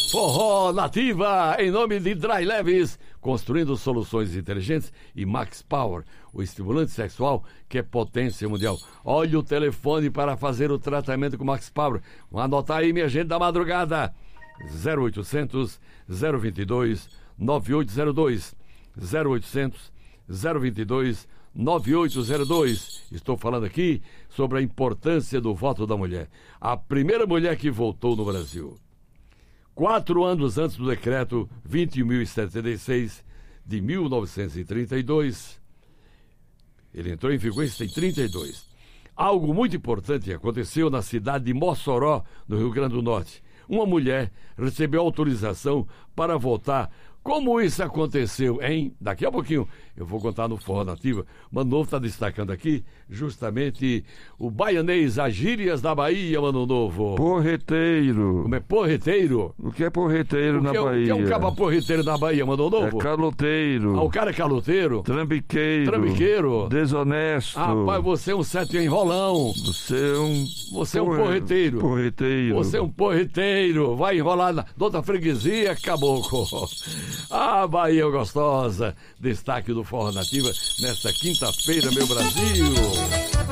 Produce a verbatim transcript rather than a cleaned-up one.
Forró Nativa, em nome de Dry Leves, construindo soluções inteligentes, e Max Power, o estimulante sexual que é potência mundial. Olha o telefone para fazer o tratamento com Max Power. Vamos anotar aí, minha gente da madrugada. zero oitocentos, zero vinte e dois, nove oito zero dois. zero oitocentos, zero vinte e dois, nove oito zero dois. Estou falando aqui sobre a importância do voto da mulher. A primeira mulher que votou no Brasil. Quatro anos antes do decreto vinte mil e setenta e seis de mil novecentos e trinta e dois, ele entrou em vigor em trinta e dois. Algo muito importante aconteceu na cidade de Mossoró, no Rio Grande do Norte. Uma mulher recebeu autorização para votar. Como isso aconteceu, hein? Daqui a pouquinho eu vou contar no Forró Nativa. Mano Novo está destacando aqui justamente o baianês, as gírias da Bahia, Mano Novo. Porreteiro. Como é porreteiro? O que é porreteiro o na que é, Bahia? O que é um caba porreteiro na Bahia, Mano Novo? É caloteiro. Ah, o cara é caloteiro? Trambiqueiro. Trambiqueiro. Desonesto. Rapaz, você é um sete enrolão. Você é um... Você é um porre... porreteiro. Porreteiro. Você é um porreteiro. Vai enrolar na outra freguesia, caboclo. Ah, Bahia gostosa. Destaque do Forró Nativa nesta quinta-feira, meu Brasil.